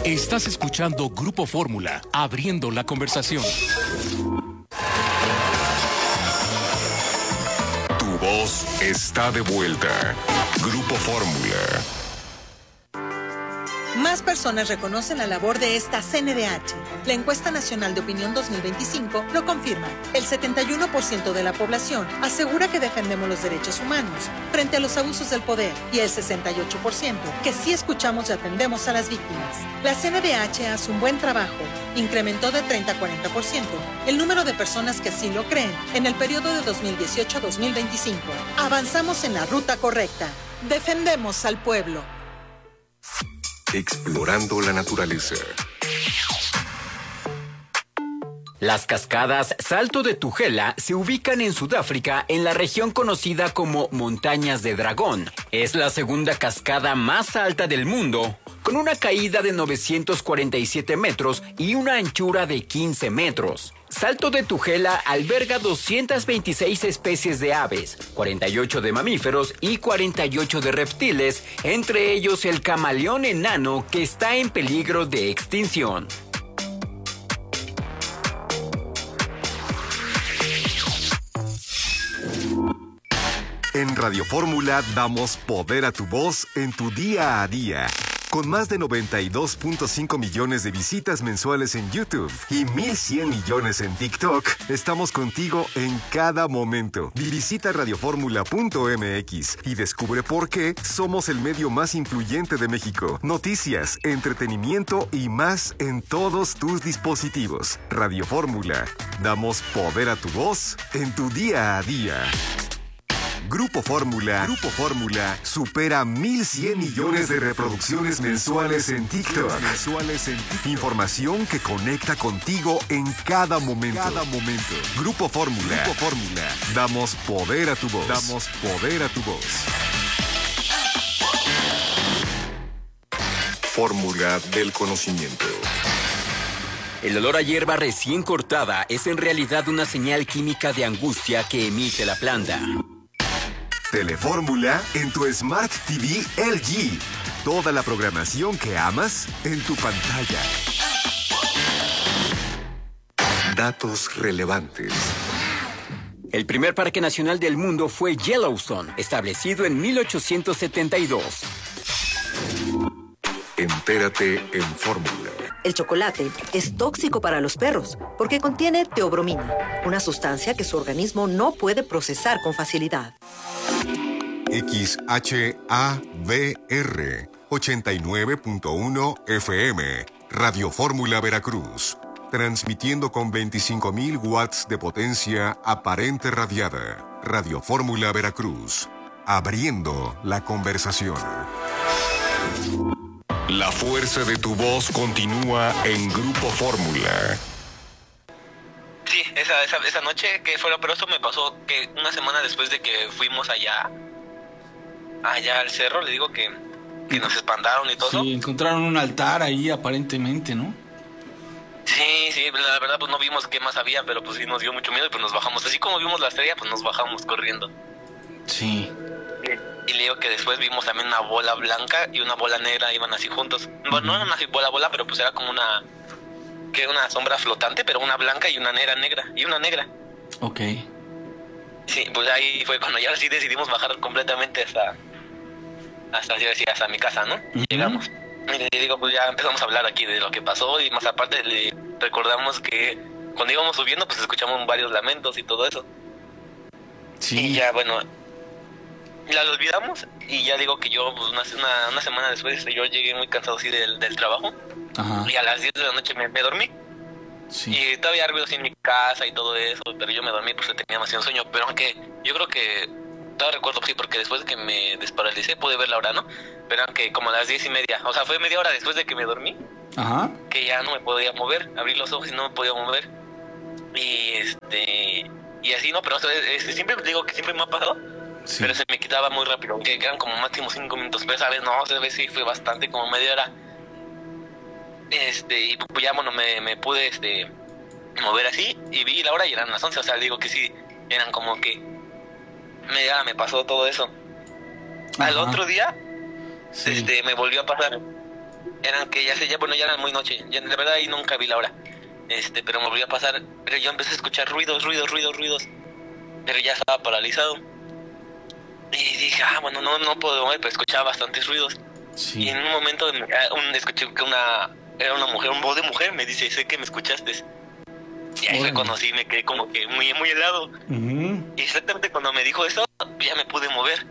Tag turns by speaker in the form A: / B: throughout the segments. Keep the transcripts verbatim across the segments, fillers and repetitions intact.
A: Estás escuchando Grupo Fórmula, abriendo la conversación.
B: Tu voz está de vuelta. Grupo Fórmula.
C: Más personas reconocen la labor de esta C N D H. La encuesta nacional de opinión dos mil veinticinco lo confirma. El setenta y uno por ciento de la población asegura que defendemos los derechos humanos frente a los abusos del poder y el sesenta y ocho por ciento que sí escuchamos y atendemos a las víctimas. La C N D H hace un buen trabajo. Incrementó de treinta a cuarenta por ciento el número de personas que así lo creen en el periodo de dos mil dieciocho a dos mil veinticinco. Avanzamos en la ruta correcta. Defendemos al pueblo.
B: Explorando la naturaleza.
D: Las cascadas Salto de Tugela se ubican en Sudáfrica en la región conocida como Montañas de Dragón. Es la segunda cascada más alta del mundo, con una caída de novecientos cuarenta y siete metros y una anchura de quince metros. Salto de Tugela alberga doscientas veintiséis especies de aves, cuarenta y ocho de mamíferos y cuarenta y ocho de reptiles, entre ellos el camaleón enano que está en peligro de extinción.
E: En Radio Fórmula damos poder a tu voz en tu día a día. Con más de noventa y dos punto cinco millones de visitas mensuales en YouTube y mil cien millones en TikTok, estamos contigo en cada momento. Visita radioformula punto m x y descubre por qué somos el medio más influyente de México. Noticias, entretenimiento y más en todos tus dispositivos. Radio Fórmula. Damos poder a tu voz en tu día a día. Grupo Fórmula, Grupo Fórmula supera mil cien millones de reproducciones mensuales en TikTok. Mensuales en TikTok. Información que conecta contigo en cada momento. Cada momento. Grupo Fórmula, Grupo Fórmula. Damos poder a tu voz. Damos poder a tu voz.
B: Fórmula del conocimiento.
D: El olor a hierba recién cortada es en realidad una señal química de angustia que emite la planta.
E: Telefórmula en tu Smart T V L G. Toda la programación que amas en tu pantalla.
B: Datos relevantes.
D: El primer parque nacional del mundo fue Yellowstone, establecido en mil ochocientos setenta y dos.
B: Entérate en Fórmula.
F: El chocolate es tóxico para los perros porque contiene teobromina, una sustancia que su organismo no puede procesar con facilidad.
E: X H A V R ochenta y nueve punto uno F M, Radio Fórmula Veracruz, transmitiendo con veinticinco mil watts de potencia aparente radiada. Radio Fórmula Veracruz, abriendo la conversación.
B: La fuerza de tu voz continúa en Grupo Fórmula.
G: Sí, esa, esa, esa noche que fue, pero eso me pasó que una semana después de que fuimos allá, allá al cerro, le digo que, que nos espantaron y todo.
H: Sí, encontraron un altar ahí aparentemente, ¿no?
G: Sí, sí, la verdad pues no vimos qué más había, pero pues sí nos dio mucho miedo y pues nos bajamos. Así como vimos la estrella, pues nos bajamos corriendo.
H: Sí.
G: Y le digo que después vimos también una bola blanca y una bola negra, iban así juntos. Bueno, no eran así bola bola, pero pues era como una, que una sombra flotante, pero una blanca y una negra negra, y una negra.
H: Ok.
G: Sí, pues ahí fue cuando ya sí decidimos bajar completamente hasta, hasta, hasta mi casa, ¿no? Y uh-huh. Llegamos. Y le digo, pues ya empezamos a hablar aquí de lo que pasó y más aparte le recordamos que cuando íbamos subiendo pues escuchamos varios lamentos y todo eso.
H: Sí.
G: Y ya, bueno, la olvidamos y ya digo que yo pues, una, una, una semana después yo llegué muy cansado así del, del trabajo.
H: Ajá.
G: Y a las diez de la noche me, me dormí.
H: Sí.
G: Y todavía había ruidos en mi casa y todo eso, pero yo me dormí pues tenía demasiado sueño. Pero aunque yo creo que todavía recuerdo, sí, porque después de que me desparalicé pude ver la hora, ¿no? Pero aunque como a las diez y media, o sea, fue media hora después de que me dormí.
H: Ajá.
G: Que ya no me podía mover, abrí los ojos y no me podía mover. Y este y así no, pero este, siempre digo que siempre me ha pasado. Sí. Pero se me quitaba muy rápido, aunque eran como máximo cinco minutos, pero esa vez no, esa vez sí fue bastante, como media hora. Este, y pues ya, bueno, me, me pude, este, mover así, y vi la hora y eran las once, o sea, digo que sí, eran como que, media hora me pasó todo eso. Ajá. Al otro día, sí. este, me volvió a pasar, eran que ya se, ya, bueno, ya era muy noche, ya, de verdad ahí nunca vi la hora, este, pero me volvió a pasar, pero yo empecé a escuchar ruidos, ruidos, ruidos, ruidos, pero ya estaba paralizado, y dije, ah, bueno, no, no puedo mover, pero escuchaba bastantes ruidos,
H: Sí.
G: y en un momento un, escuché que una, era una mujer, un voz de mujer, me dice, sé que me escuchaste, y ahí
H: Órale.
G: reconocí, me quedé como que muy, muy helado,
H: Ujú.
G: y exactamente cuando me dijo eso, ya me pude mover.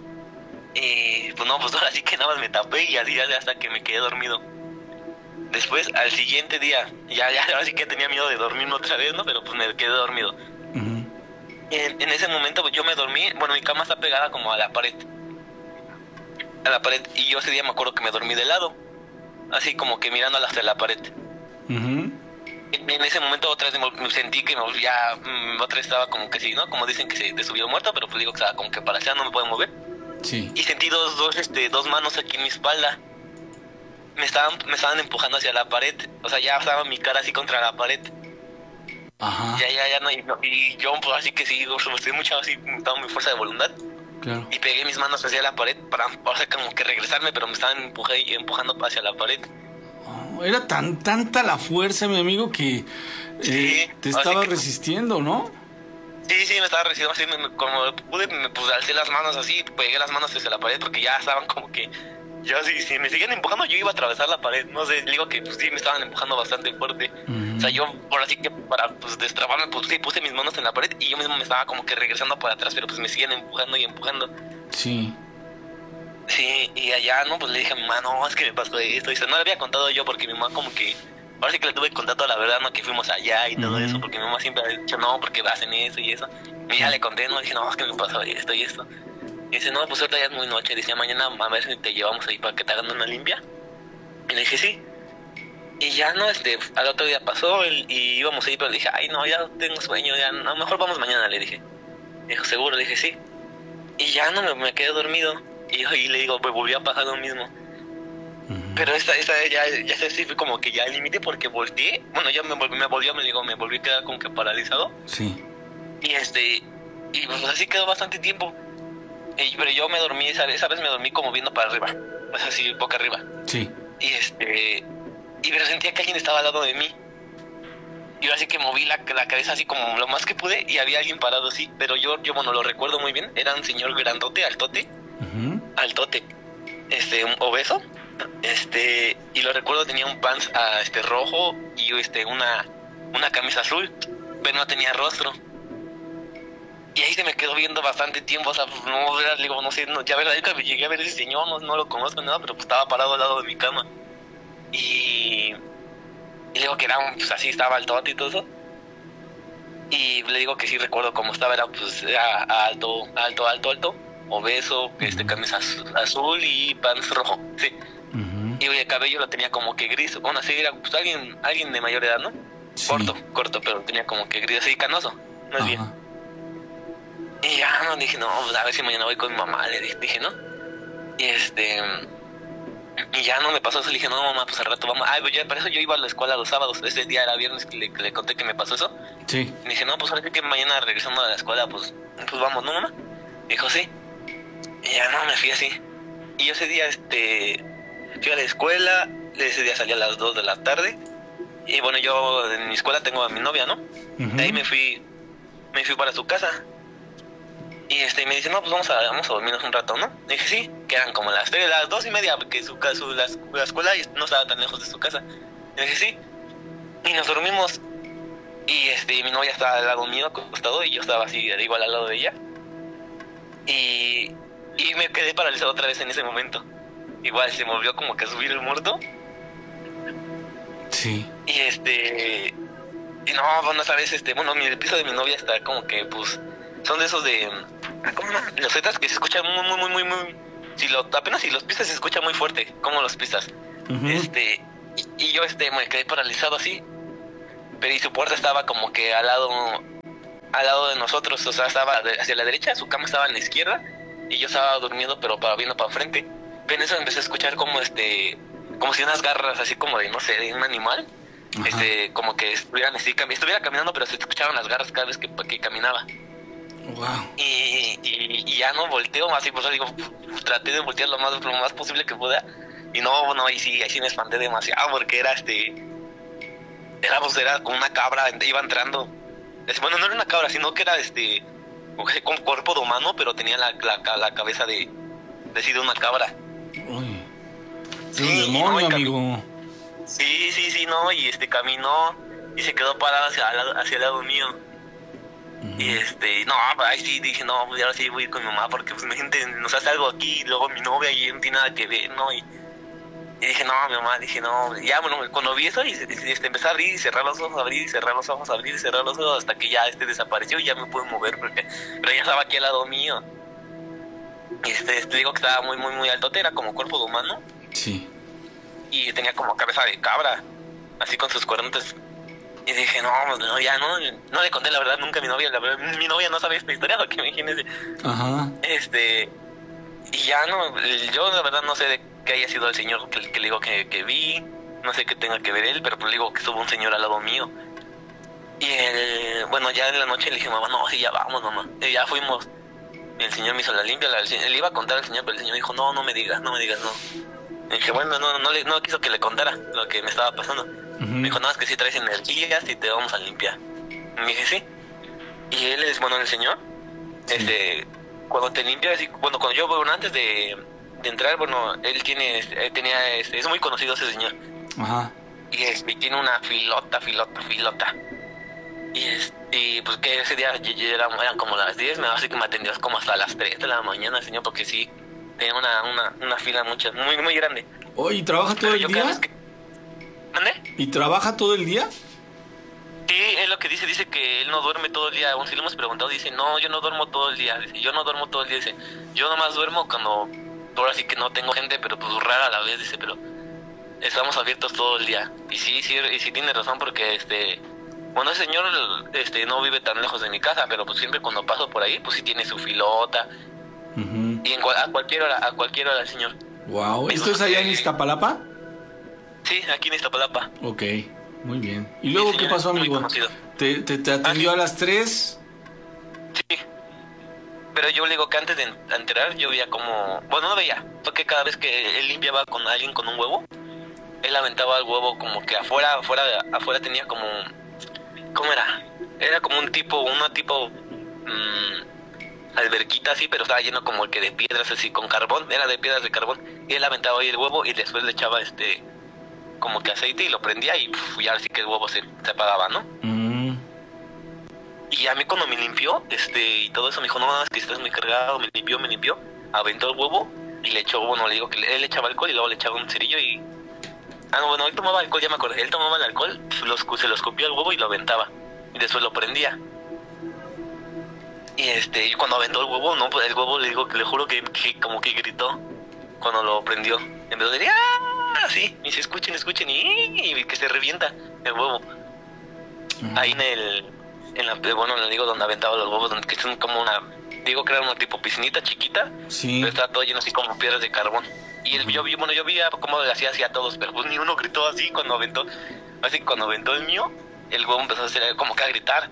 G: Y pues no, pues ahora sí que nada más me tapé y así hasta que me quedé dormido. Después, al siguiente día, ya, ya ahora sí que tenía miedo de dormirme otra vez, ¿no? Pero pues me quedé dormido.
H: Ujú.
G: Y en, en ese momento pues, yo me dormí, bueno, mi cama está pegada como a la pared. A la pared, y yo ese día me acuerdo que me dormí de lado. Así como que mirando hacia la pared.
H: Ujú.
G: En en ese momento otra vez me sentí que me, ya mm, otra vez estaba como que sí, ¿no? Como dicen que se te subió muerto, pero pues digo que estaba como que para allá no me puedo mover.
H: Sí.
G: Y sentí dos, dos, este, dos manos aquí en mi espalda. Me estaban, me estaban empujando hacia la pared. O sea, ya estaba mi cara así contra la pared.
H: Ajá.
G: Ya, ya, ya no. Y, no- y yo, pues así que sí, estoy mucho así, estaba mi fuerza de voluntad.
H: Claro.
G: Y pegué mis manos hacia la pared para, o sea, como que regresarme, pero me estaban empujando, empujando hacia la pared.
H: Oh, era tan tanta la fuerza, mi amigo, que eh,
G: Sí,
H: te
G: así
H: estabas
G: que-
H: resistiendo, ¿no?
G: Sí, sí, me estaba resistiendo así, me, me- como pude, me pues, alcé las manos así, pegué las manos hacia la pared porque ya estaban como que, ya si, si me seguían empujando yo iba a atravesar la pared, no sé, digo que pues sí me estaban empujando bastante fuerte,
H: Ujú.
G: o sea, yo por así que para pues destrabarme, pues sí, puse mis manos en la pared y yo mismo me estaba como que regresando para atrás, pero pues me siguen empujando y empujando,
H: Sí.
G: sí, y allá, no, pues le dije a mi mamá, no, es que me pasó esto, y se no le había contado yo porque mi mamá como que, ahora sí que le tuve que contar toda la verdad, ¿no? Que fuimos allá y todo
H: Ujú.
G: eso, porque mi mamá siempre había dicho, no, porque hacen eso y eso. Y ya le conté, no, dije, no, es que me pasó esto y esto. Y dice, no, pues ahorita ya es muy noche, dice, mañana a ver si te llevamos ahí para que te hagan una limpia. Y le dije, sí. Y ya, no, este, al otro día pasó el- y íbamos ahí, pero dije, ay, no, ya tengo sueño, ya, no, mejor vamos mañana, le dije. Dijo, seguro, le dije, sí. Y ya, no, me, me quedé dormido. Y, y le digo, pues volvió a pasar lo mismo.
H: Ujú.
G: Pero esta, esta ya, ya sé, sí fue como que ya el límite porque volteé. Bueno, ya me, volví- me volvió, me digo, me volví a quedar como que paralizado.
H: Sí.
G: Y este, y pues así quedó bastante tiempo. Y, pero yo me dormí, esa, esa vez me dormí como viendo para arriba. Pues así, boca arriba.
H: Sí.
G: Y este, y pero sentía que alguien estaba al lado de mí. Y yo así que moví la, la cabeza así como lo más que pude y había alguien parado así. Pero yo, yo bueno, lo recuerdo muy bien. Era un señor grandote, altote.
H: Ujú.
G: altote, este, un obeso, este, y lo recuerdo tenía un pants ah, este rojo y este una una camisa azul, pero no tenía rostro. Y ahí se me quedó viendo bastante tiempo, o sea, pues, no, era, digo, no sé, no, ya verdad, nunca me llegué a ver ese señor, no, no lo conozco nada, pero pues estaba parado al lado de mi cama. Y, y le digo que era un, pues así estaba altote y todo eso. Y le digo que sí recuerdo cómo estaba, era pues era alto, alto, alto, alto, obeso, este camisa az- azul y pants rojo, sí.
H: Ujú.
G: Y el cabello lo tenía como que gris, bueno, sí, era pues alguien, alguien de mayor edad, ¿no?
H: Sí.
G: Corto, corto, pero tenía como que gris, así canoso, más bien.
H: Ajá.
G: Y ya, no, dije, no, pues a ver si mañana voy con mi mamá, le dije, dije, ¿no? Y este, y ya no me pasó eso, le dije, no, mamá, pues al rato vamos, ay, pues ya, para eso yo iba a la escuela los sábados, ese día era viernes que le, que le conté que me pasó eso.
H: Sí.
G: Y dije, no, pues ahora sí que mañana regresando a la escuela, pues, pues vamos, ¿no, mamá? Dijo, sí. Y ya no, me fui así. Y yo ese día, este, fui a la escuela, ese día salí a las dos de la tarde. Y bueno, yo en mi escuela tengo a mi novia, ¿no?
H: Ujú.
G: De ahí me fui, me fui para su casa. Y este, y me dice, no, pues vamos a, vamos a dormirnos un rato, ¿no? Y dije, sí, que eran como las tres, las dos y media, porque su, ca- su, la, la escuela no estaba tan lejos de su casa. Y dije, sí. Y nos dormimos. Y este, mi novia estaba al lado mío, acostado, y yo estaba así, igual al lado de ella. Y, y me quedé paralizado otra vez en ese momento. Igual se movió como que a subir el muerto.
H: Sí.
G: Y este, y no, bueno, sabes, este, bueno, mi, el piso de mi novia está como que, pues, son de esos de, ¿cómo no? Los zetas que se escuchan muy, muy, muy, muy, muy, si lo, apenas si los pisas se escucha muy fuerte, como los pisas.
H: Ujú.
G: Este, y, y yo, este, me quedé paralizado así, pero y su puerta estaba como que al lado, al lado de nosotros, o sea, estaba de- hacia la derecha, su cama estaba en la izquierda, y yo estaba durmiendo, pero para viendo para enfrente. Pero en eso empecé a escuchar como, este, como si unas garras, así como de, no sé, de un animal,
H: Ajá.
G: este, como que estuvieran así, cami- estuviera caminando, pero se escuchaban las garras cada vez que, que caminaba.
H: Wow.
G: Y, y, y ya no volteo más, y por eso digo, pues, traté de voltear lo más, lo más posible que pueda, Y no, no, y sí, ahí sí me espanté demasiado porque era este... Era, pues, era como una cabra, iba entrando. Bueno, no era una cabra, sino que era este... con cuerpo de humano, pero tenía la, la, la cabeza de... de, sí, de una cabra.
H: Uy,
G: sí,
H: un demonio,
G: no,
H: amigo.
G: Sí, sí, sí, no, y este caminó y se quedó parado hacia, hacia el lado mío. Uh-huh. Y este, no, ahí sí dije, no, pues ahora sí voy a ir con mi mamá porque pues mi gente nos hace algo aquí y luego mi novia y no tiene nada que ver, ¿no? Y, y dije, no, mi mamá, dije, no, ya, bueno, cuando vi eso y este, empecé a abrir y cerrar los ojos, abrir y cerrar los ojos, abrir y cerrar los ojos hasta que ya este desapareció y ya me pude mover porque, pero ya estaba aquí al lado mío. Y este, este digo que estaba muy, muy, muy alto, era como cuerpo de humano.
H: Sí.
G: Y tenía como cabeza de cabra, así con sus cuernos. Y dije, no, no, ya no, no le conté la verdad nunca a mi novia, la verdad, mi novia no sabía esta historia, lo que imagínese.
H: Ajá.
G: Este, y ya no, yo la verdad no sé de qué haya sido el señor que, que le digo que, que vi, no sé qué tenga que ver él, pero pues le digo que estuvo un señor al lado mío. Y el, bueno, ya en la noche le dije, mamá, no, sí, ya vamos, mamá. Y ya fuimos. Y el señor me hizo la limpia, la, le iba a contar al señor, pero el señor dijo, no, no me digas, no me digas, no. Y dije, bueno, no, no, le, no quiso que le contara lo que me estaba pasando. Uh-huh. Me dijo, no, es que si traes energías y te vamos a limpiar. Y me dije, sí. Y él es, bueno, el señor, sí. este, cuando te limpias, bueno, cuando yo, bueno, antes de, de entrar, bueno, él tiene, él tenía, este, es muy conocido ese señor.
H: Ajá.
G: Y, este, tiene una filota, filota, filota. Y, este, y pues que ese día eran, eran como las diez, así que me atendió como hasta las tres de la mañana el señor, porque sí, tenía una, una, una fila mucha, muy, muy grande.
H: Oye, ¿y trabaja todo el día?
G: Que... ¿Mande?
H: ¿Y trabaja todo el día?
G: Sí, es lo que dice, dice que él no duerme todo el día. Aún si le hemos preguntado, dice, no, yo no duermo todo el día. Dice, yo no duermo todo el día, dice, yo nomás duermo cuando, ahora sí que no tengo gente, pero pues rara a la vez, dice, pero estamos abiertos todo el día. Y sí, sí, y sí tiene razón porque, este, bueno, ese señor, este, no vive tan lejos de mi casa, pero pues siempre cuando paso por ahí, pues sí tiene su filota. Uh-huh. Y en cual, a cualquier hora, a cualquier hora, señor.
H: Wow, ¿esto es allá en Iztapalapa?
G: Sí, aquí en Iztapalapa.
H: Ok, muy bien. ¿Y luego sí, qué pasó, amigo? ¿Te, te, te atendió ah, sí. a las tres?
G: Sí. Pero yo le digo que antes de entrar yo veía como... Bueno, no veía. Porque cada vez que él limpiaba con alguien con un huevo, él aventaba el huevo como que afuera, afuera, afuera tenía como... ¿Cómo era? Era como un tipo, una tipo... Mmm, alberquita así, pero estaba lleno como el que de piedras así con carbón, era de piedras de carbón, y él aventaba ahí el huevo y después le echaba este como que aceite y lo prendía y puf, ya así que el huevo se, se apagaba, ¿no? Mm. Y a mí cuando me limpió, este, y todo eso me dijo, no, es que estás muy cargado, me limpió, me limpió, aventó el huevo y le echó, bueno, le digo que él le echaba alcohol y luego le echaba un cerillo y... Ah, no, bueno, él tomaba alcohol, ya me acordé, él tomaba el alcohol, los, se lo escupía al huevo y lo aventaba, y después lo prendía. Y este, y cuando aventó el huevo, no, pues el huevo le digo que le juro que, que como que gritó cuando lo prendió. En vez de decir, ¡ah! Así, y se escuchen, escuchen, y, y que se revienta el huevo. Uh-huh. Ahí en el, en la, bueno, le digo donde aventaba los huevos, donde que son como una, digo que era una tipo piscinita chiquita, sí. Pero estaba todo lleno así como piedras de carbón. Y el, yo vi, bueno, yo vi cómo le hacía así a todos, pero pues ni uno gritó así cuando aventó, así cuando aventó el mío, el huevo empezó a hacer como que a gritar.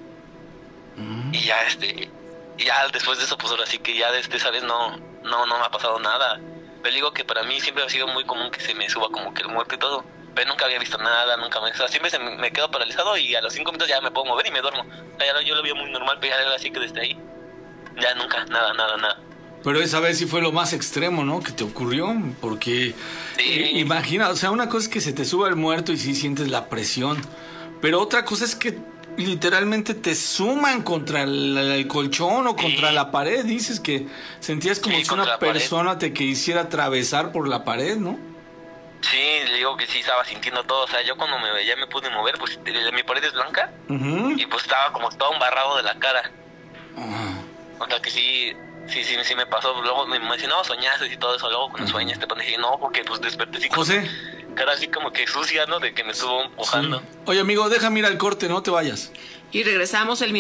G: Y ya este, y ya después de eso, pues ahora sí que ya desde esa vez no, no, no me ha pasado nada. Pero digo que para mí siempre ha sido muy común que se me suba como que el muerto y todo. Pero nunca había visto nada, nunca me... O sea, siempre se me, me quedo paralizado y a los cinco minutos ya me puedo mover y me duermo. O sea, ya yo lo veo muy normal, pero ya así que desde ahí, ya nunca, nada, nada, nada.
H: Pero esa vez sí fue lo más extremo, ¿no? Que te ocurrió, porque... Sí. Imagina, o sea, una cosa es que se te suba el muerto y sí sientes la presión. Pero otra cosa es que... literalmente te suman contra el, el colchón o contra sí. la pared. Dices que sentías como sí, si una persona te quisiera atravesar por la pared, ¿no?
G: Sí, le digo que sí estaba sintiendo todo. O sea, yo cuando me ya me pude mover, pues mi pared es blanca uh-huh. y pues estaba como todo embarrado de la cara. Uh-huh. O sea que sí, sí, sí, sí me pasó. Luego me mencionaba soñaste y todo eso. Luego cuando uh-huh. sueñas te pones y no, porque pues desperté así.
H: José.
G: Cara así como que sucia, ¿no? De que me estuvo empujando.
H: Sí. Oye, amigo, déjame ir al corte, no te vayas.
I: Y regresamos el